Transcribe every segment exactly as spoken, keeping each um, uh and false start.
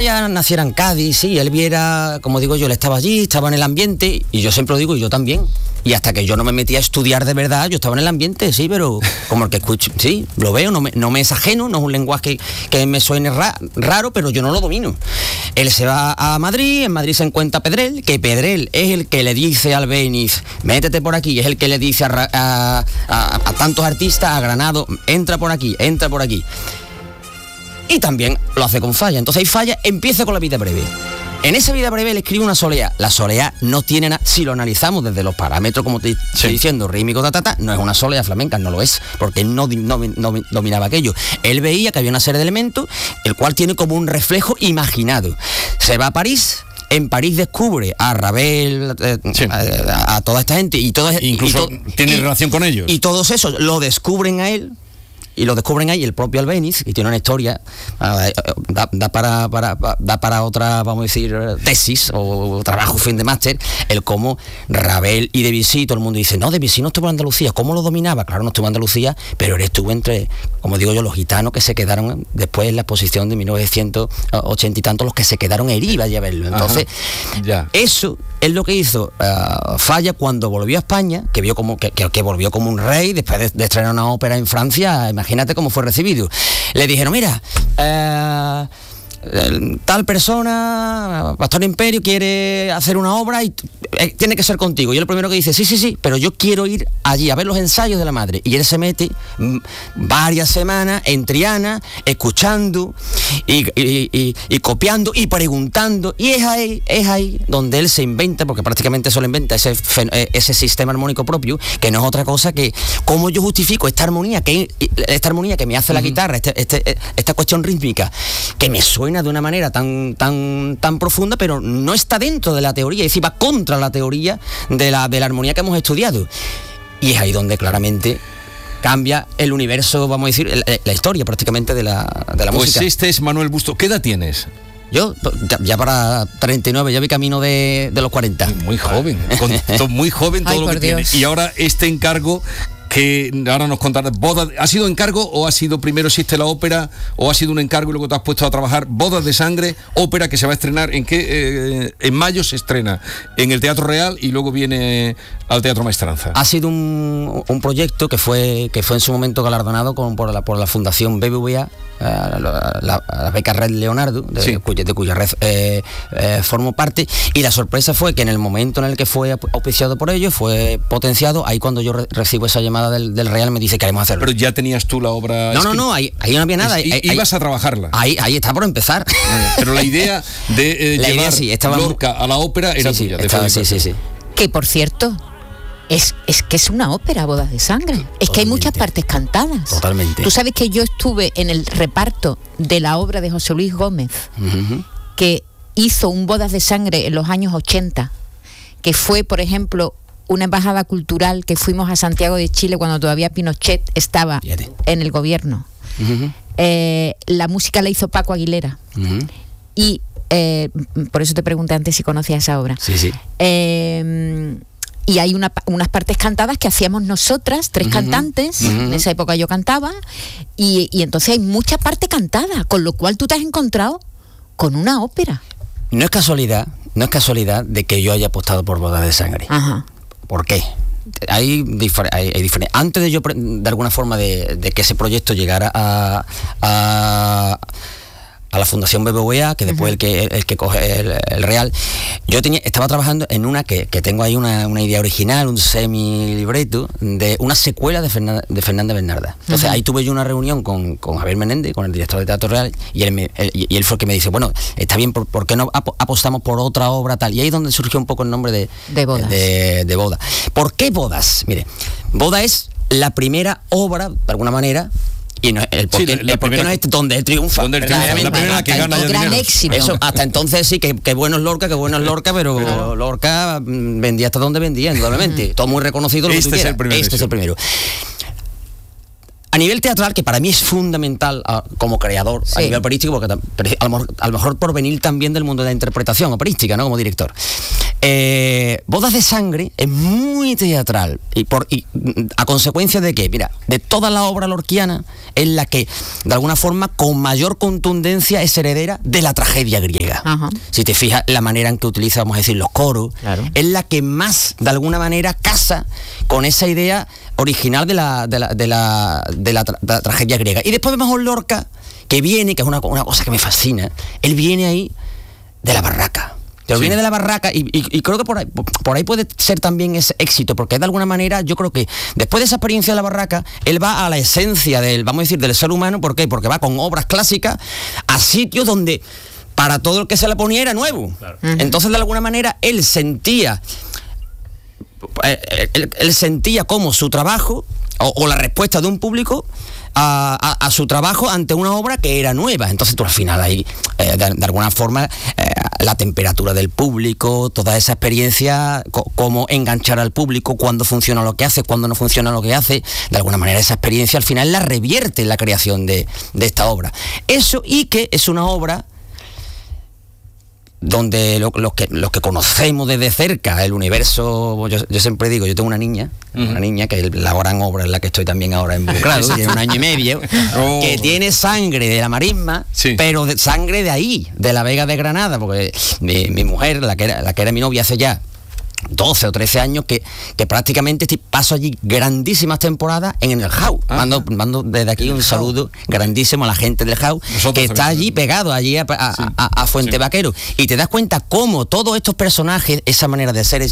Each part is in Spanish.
ella naciera en Cádiz, sí, él viera, como digo yo, él estaba allí, estaba en el ambiente, y yo siempre lo digo, y yo también. Y hasta que yo no me metí a estudiar de verdad, yo estaba en el ambiente, sí, pero como el que escucho, sí, lo veo, no me, no me es ajeno, no es un lenguaje que, que me suene ra, raro, pero yo no lo domino. Él se va a Madrid, en Madrid se encuentra Pedrell, que Pedrell es el que le dice al Albéniz, métete por aquí, es el que le dice a, a, a, a tantos artistas, a Granado, entra por aquí, entra por aquí. Y también lo hace con Falla. Entonces ahí Falla empieza con la vida breve. En esa vida breve le escribe una soleá. La soleá no tiene nada, si lo analizamos desde los parámetros, como te estoy sí. diciendo, rítmico, ta, ta, ta, no es una soleá flamenca, no lo es, porque él no, no, no dominaba aquello. Él veía que había una serie de elementos, el cual tiene como un reflejo imaginado. Se va a París. En París descubre a Ravel, eh, sí. a, a toda esta gente, y todo, incluso y to, tiene y, relación con ellos. Y todos esos lo descubren a él. Y lo descubren ahí el propio Albéniz, y tiene una historia, uh, da, da, para, para, da para otra, vamos a decir, tesis o trabajo fin de máster, el cómo Ravel y Debussy, todo el mundo dice, no, Debussy no estuvo en Andalucía, ¿cómo lo dominaba? Claro, no estuvo en Andalucía, pero él estuvo entre, como digo yo, los gitanos que se quedaron después en la exposición de mil novecientos ochenta y tantos, los que se quedaron en Iba a verlo. Entonces, ya. Eso es lo que hizo uh, Falla cuando volvió a España, que vio como que, que, que volvió como un rey después de, de estrenar una ópera en Francia. Imagínate cómo fue recibido. Le dijeron, mira, eh, tal persona, Pastor Imperio, quiere hacer una obra y eh, tiene que ser contigo. Y él primero que dice, sí, sí, sí, pero yo quiero ir allí a ver los ensayos de la madre. Y él se mete m- varias semanas en Triana, escuchando y, y, y, y copiando y preguntando. Y es ahí, es ahí donde él se inventa, porque prácticamente solo inventa ese, ese sistema armónico propio, que no es otra cosa que cómo yo justifico esta armonía, que esta armonía que me hace la uh-huh. guitarra, este, este, esta cuestión rítmica, que me suena de una manera tan, tan, tan profunda, pero no está dentro de la teoría, es decir, va contra la teoría de la, de la armonía que hemos estudiado. Y es ahí donde claramente cambia el universo, vamos a decir, la, la historia prácticamente de la, de la pues música. Pues este es Manuel Busto. ¿Qué edad tienes? Yo, ya, ya para treinta y nueve, ya vi camino de, de los cuarenta. Muy joven, con, muy joven todo Ay, lo que tienes. Y ahora este encargo que ahora nos contarás, boda, ¿ha sido encargo o ha sido primero existe la ópera o ha sido un encargo y luego te has puesto a trabajar? Bodas de Sangre, ópera que se va a estrenar, ¿en qué? Eh, en mayo se estrena en el Teatro Real y luego viene al Teatro Maestranza. Ha sido un, un proyecto que fue que fue en su momento galardonado con, por, la, por la Fundación B B V A, eh, la, la, la beca Red Leonardo, de, sí. cuya, de cuya red eh, eh, formo parte, y la sorpresa fue que en el momento en el que fue auspiciado por ellos, fue potenciado, ahí cuando yo re- recibo esa llamada Del, del Real me dice que queremos hacerlo. Pero ya tenías tú la obra. No, no, no, ahí, ahí no había nada. Ahí, I, ibas ahí, a trabajarla. Ahí, ahí está por empezar. Pero la idea de eh, la llevar idea, sí, estaba Lorca a la ópera era sí, tuya. Sí, estaba, sí, sí, sí. Que por cierto, es, es que es una ópera, Bodas de Sangre. Sí, es que hay muchas partes cantadas. Totalmente. Tú sabes que yo estuve en el reparto de la obra de José Luis Gómez, uh-huh. que hizo un Bodas de Sangre en los años ochenta, que fue, por ejemplo, una embajada cultural que fuimos a Santiago de Chile cuando todavía Pinochet estaba Fíjate. en el gobierno. Uh-huh. Eh, la música la hizo Paco Aguilera. Uh-huh. Y eh, por eso te pregunté antes si conocías esa obra. Sí, sí. Eh, y hay una, unas partes cantadas que hacíamos nosotras, tres uh-huh. cantantes, uh-huh. en esa época yo cantaba, y, y entonces hay mucha parte cantada, con lo cual tú te has encontrado con una ópera. No es casualidad, no es casualidad de que yo haya apostado por Bodas de Sangre. Ajá. ¿Por qué? Hay, difer- hay, hay diferentes. Antes de yo, de alguna forma, de, de que ese proyecto llegara a, a, a la Fundación B B V A, que después uh-huh. el que el, el que coge el, el Real, yo tenía, estaba trabajando en una que, que tengo ahí una, una idea original, un semi-libreto, de una secuela de, Fernan- de Fernanda Bernarda. Entonces uh-huh. ahí tuve yo una reunión con, con Javier Menéndez, con el director de Teatro Real, y él, me, él, y él fue el que me dice, bueno, está bien, ¿por, ¿por qué no ap- apostamos por otra obra tal? Y ahí es donde surgió un poco el nombre de, de Bodas. De, de Boda. ¿Por qué Bodas? Mire, Boda es la primera obra, de alguna manera, y no, el por qué, sí, el por qué no es donde él triunfa. Donde él triunfa, la primera que gana ya gran éxito. Eso, hasta entonces sí, que, que bueno es Lorca, que bueno es Lorca, pero claro. Lorca mm, vendía hasta donde vendía, indudablemente. Uh-huh. Todo muy reconocido. Lo este que es el primero. Este es el primero. A nivel teatral, que para mí es fundamental uh, como creador, sí. a nivel operístico, porque a lo, mejor, a lo mejor por venir también del mundo de la interpretación operística, ¿no? Como director. Eh, Bodas de Sangre es muy teatral. Y, por, y a consecuencia de que, mira, de toda la obra lorquiana, es la que, de alguna forma, con mayor contundencia es heredera de la tragedia griega. Ajá. Si te fijas, la manera en que utiliza, vamos a decir, los coros, claro. es la que más, de alguna manera, casa con esa idea original de la, de la, de la, de la, tra- de la tragedia griega. Y después vemos a Lorca, que viene, que es una, una cosa que me fascina, él viene ahí de la barraca. Pero sí. viene de la barraca y, y, y creo que por ahí, por ahí puede ser también ese éxito, porque de alguna manera yo creo que después de esa experiencia de la barraca, él va a la esencia del, vamos a decir, del ser humano. ¿Por qué? Porque va con obras clásicas a sitios donde para todo el que se le ponía era nuevo. Claro. Uh-huh. Entonces, de alguna manera, él sentía... Él, él sentía como su trabajo o, o la respuesta de un público a, a, a su trabajo ante una obra que era nueva. Entonces tú al final ahí eh, de, de alguna forma eh, la temperatura del público, toda esa experiencia, co- cómo enganchar al público, cuándo funciona lo que hace, cuándo no funciona lo que hace, de alguna manera esa experiencia al final la revierte en la creación de, de esta obra. Eso, y que es una obra donde lo, los, que, los que conocemos desde cerca el universo, yo, yo siempre digo, yo tengo una niña, uh-huh. una niña que es la gran obra en la que estoy también ahora involucrado, tiene un año y medio, oh. que tiene sangre de la marisma, sí. pero de, sangre de ahí, de la Vega de Granada, porque mi, mi mujer, la que, era, la que era mi novia hace ya doce o trece años, que, que prácticamente paso allí grandísimas temporadas en el Jau. Ah, mando, mando desde aquí un saludo grandísimo a la gente del Jau, Nosotros que está allí pegado, allí a, a, sí, a, a Fuente sí. Vaquero. Y te das cuenta cómo todos estos personajes, esa manera de ser, ese,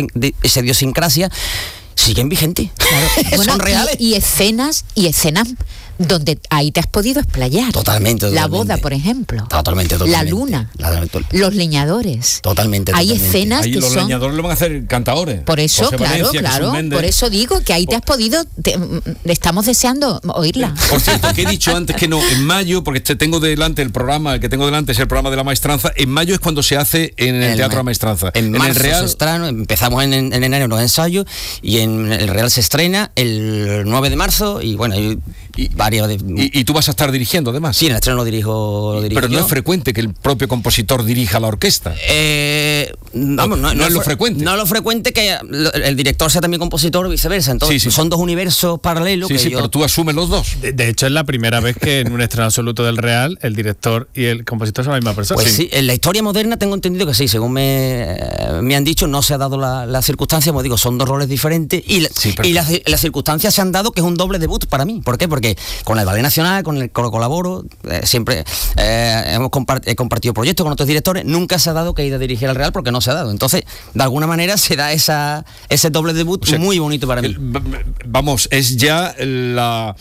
esa idiosincrasia, siguen vigentes. Claro. Bueno, son reales. Y, y escenas, y escenas donde ahí te has podido explayar. Totalmente, totalmente. La boda, por ejemplo. Totalmente, totalmente. La luna. La, to- los leñadores. Totalmente, Hay totalmente. escenas ahí que los son... leñadores lo van a hacer cantadores. Por eso, José claro, Valencia, claro. Por eso digo que ahí te has podido... Te, estamos deseando oírla. Por cierto, que he dicho antes que no, en mayo, porque te tengo delante el programa, el que tengo delante es el programa de la Maestranza, en mayo es cuando se hace en el, el Teatro Ma- Maestranza. En, en marzo el Real... se estrena, empezamos en, en enero los ensayos, y en el Real se estrena el nueve de marzo, y bueno, hay y, varios... De, y, y tú vas a estar dirigiendo, además. Sí, en el estreno lo dirijo, lo dirijo Pero yo. no es frecuente que el propio compositor dirija la orquesta. Eh, vamos, no, no, no, no es lo fre- frecuente. No es lo frecuente que el director sea también compositor o viceversa. Entonces, sí, sí. son dos universos paralelos. Sí, que sí, yo... pero tú asumes los dos. De, de hecho, es la primera vez que en un estreno absoluto del Real, el director y el compositor son la misma persona. Pues sí, sí en la historia moderna tengo entendido que sí, según me, me han dicho, no se ha dado la, la circunstancia, como digo, son dos roles diferentes, y, la, sí, y las, las circunstancias se han dado que es un doble debut para mí. ¿Por qué? Porque con el Ballet Nacional, con el Coro Colaboro, eh, siempre eh, hemos compart- he compartido proyectos con otros directores, nunca se ha dado que ir a dirigir al Real porque no se ha dado. Entonces, de alguna manera se da esa ese doble debut, o sea, muy bonito para mí. El, vamos, es ya la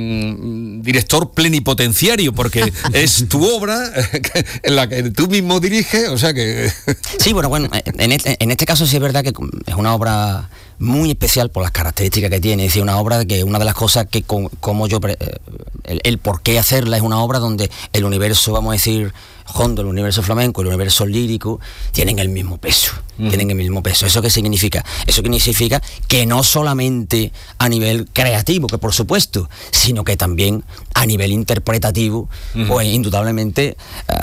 mm, director plenipotenciario, porque es tu obra en la que tú mismo diriges, o sea que... Sí, bueno, bueno, en este, en este caso sí es verdad que es una obra muy especial por las características que tiene. Es decir, una obra que una de las cosas que con, como yo el, el por qué hacerla es una obra donde el universo, vamos a decir, hondo, el universo flamenco, el universo lírico tienen el mismo peso, uh-huh. tienen el mismo peso. ¿Eso qué significa? Eso significa que no solamente a nivel creativo, que por supuesto, sino que también a nivel interpretativo, uh-huh. pues indudablemente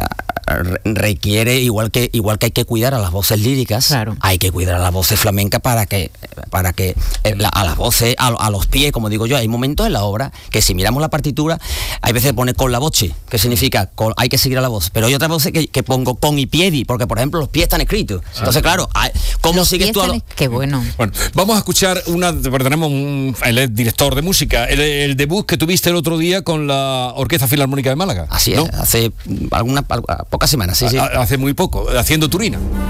uh, requiere, igual que igual que hay que cuidar a las voces líricas, claro. hay que cuidar a las voces flamencas para que para que eh, la, a las voces, a, a los pies, como digo yo. Hay momentos en la obra que si miramos la partitura, hay veces que pone con la voce, que significa con, hay que seguir a la voz, pero hay otras voces que, que pongo con y piedi, porque por ejemplo los pies están escritos. Entonces, claro, ¿cómo los sigues tú a los... Qué bueno. Bueno, vamos a escuchar una, tenemos un el director de música, el, el debut que tuviste el otro día con la Orquesta Filarmónica de Málaga. Así ¿no? es, hace algunas pocas semanas, sí, sí. Hace muy poco, haciendo Turina.